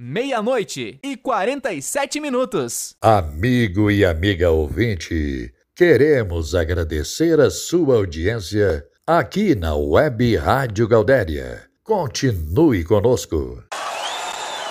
meia-noite e 47 minutos. Amigo e amiga ouvinte, queremos agradecer a sua audiência aqui na Web Rádio Gaudéria. Continue conosco.